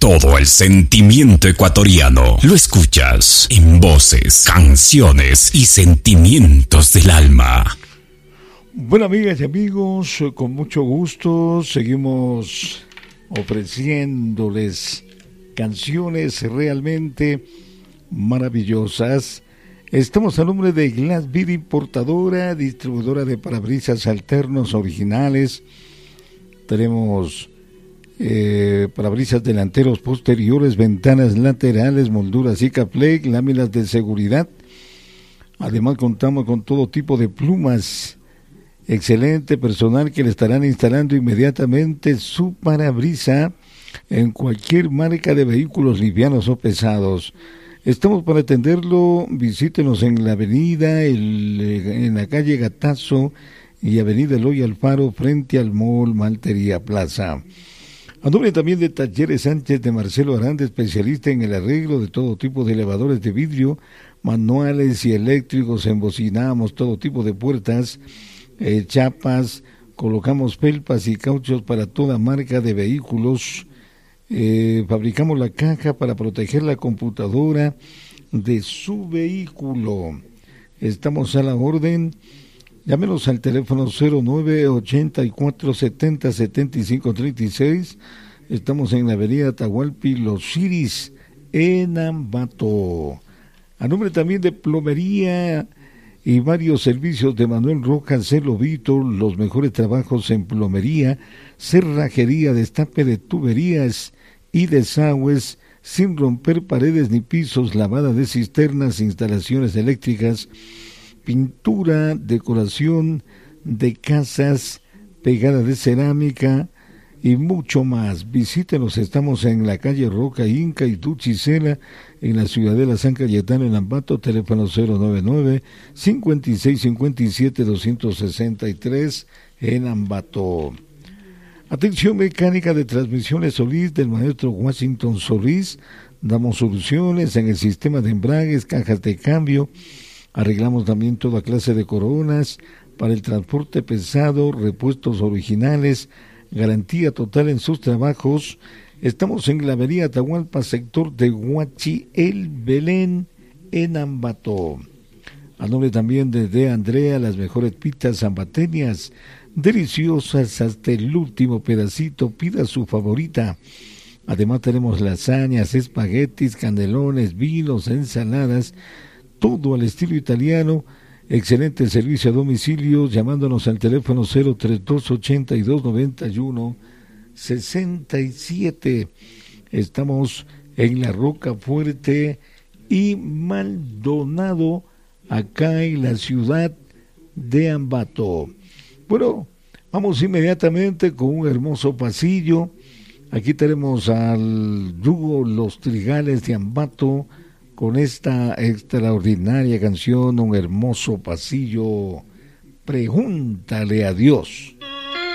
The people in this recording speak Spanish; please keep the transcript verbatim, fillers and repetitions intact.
Todo el sentimiento ecuatoriano lo escuchas en voces, canciones y sentimientos del alma. Bueno, amigas y amigos, con mucho gusto seguimos ofreciéndoles canciones realmente maravillosas. Estamos a nombre de Glassbead Importadora, distribuidora de parabrisas alternos originales. Tenemos eh, parabrisas delanteros, posteriores, ventanas laterales, molduras Icaplex, láminas de seguridad. Además contamos con todo tipo de plumas. Excelente personal que le estarán instalando inmediatamente su parabrisa en cualquier marca de vehículos livianos o pesados. Estamos para atenderlo. Visítenos en la avenida, el, en la calle Gatazo y avenida Eloy Alfaro, frente al Mall Maltería Plaza. A nombre también de Talleres Sánchez de Marcelo Aranda, especialista en el arreglo de todo tipo de elevadores de vidrio, manuales y eléctricos. Embocinamos todo tipo de puertas, eh, chapas, colocamos felpas y cauchos para toda marca de vehículos. Eh, fabricamos la caja para proteger la computadora de su vehículo. Estamos a la orden. Llámenos al teléfono cero nueve ochenta y cuatro setenta setenta y cinco treinta y seis. Estamos en la avenida Atahualpi Los Iris, en Ambato. A nombre también de Plomería y varios servicios de Manuel Rojas, Celo Víctor, los mejores trabajos en plomería, cerrajería, destape de tuberías y desagües, sin romper paredes ni pisos, lavada de cisternas, instalaciones eléctricas, pintura, decoración de casas, pegada de cerámica y mucho más. Visítenos, estamos en la calle Roca Inca y Tuchicela, en la Ciudadela San Cayetano, en Ambato, teléfono cero noventa y nueve, cincuenta y seis cincuenta y siete, doscientos sesenta y tres, en Ambato. Atención mecánica de transmisiones Solís del maestro Washington Solís. Damos soluciones en el sistema de embragues, cajas de cambio. Arreglamos también toda clase de coronas para el transporte pesado, repuestos originales, garantía total en sus trabajos. Estamos en la avenida Atahualpa, sector de Huachi, El Belén, en Ambato. A nombre también de De Andrea, las mejores pizzas ambateñas, deliciosas hasta el último pedacito. Pida su favorita. Además tenemos lasañas, espaguetis, canelones, vinos, ensaladas, todo al estilo italiano. Excelente servicio a domicilio, llamándonos al teléfono cero treinta y dos ochenta y dos noventa y uno sesenta y siete. Estamos en La Roca Fuerte y Maldonado, acá en la ciudad de Ambato. Bueno, vamos inmediatamente con un hermoso pasillo. Aquí tenemos al dúo Los Trigales de Ambato con esta extraordinaria canción, Un Hermoso Pasillo, Pregúntale a Dios.